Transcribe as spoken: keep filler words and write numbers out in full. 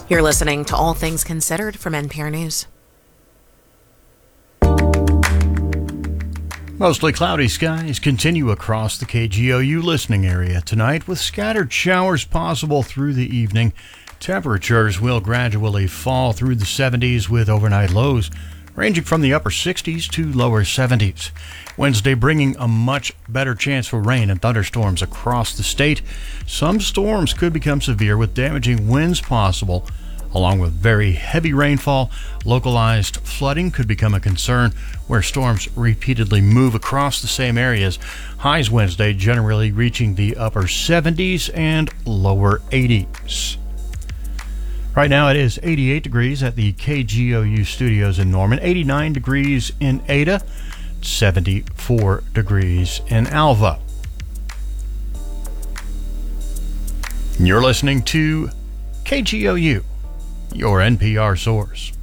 You're listening to All Things Considered from N P R News. Mostly cloudy skies continue across the K G O U listening area tonight, with scattered showers possible through the evening. Temperatures will gradually fall through the seventies, with overnight lows ranging from the upper sixties to lower seventies. Wednesday bringing a much better chance for rain and thunderstorms across the state. Some storms could become severe, with damaging winds possible, along with very heavy rainfall. Localized flooding could become a concern where storms repeatedly move across the same areas. Highs Wednesday generally reaching the upper seventies and lower eighties. Right now it is eighty-eight degrees at the K G O U studios in Norman, eighty-nine degrees in Ada, seventy-four degrees in Alva. You're listening to K G O U, your N P R source.